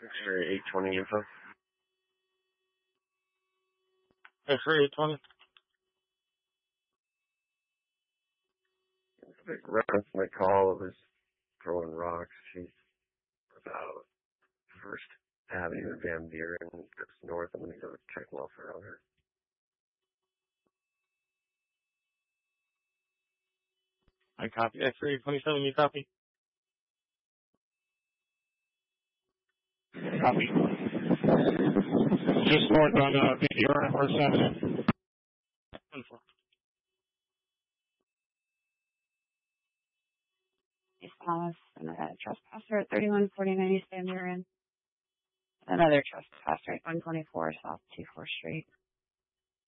X-ray 820 info. X-ray 820. Reference my call was throwing rocks. She's about First Avenue, Van Buren, just north. I'm going to go check welfare on her. I copy. X-ray 27, you copy? Copy. Just north on Van Buren, First Avenue. 1-4. Thomas, another trespasser at 3149 East Van Buren. Another trespasser at 124 South 24th Street.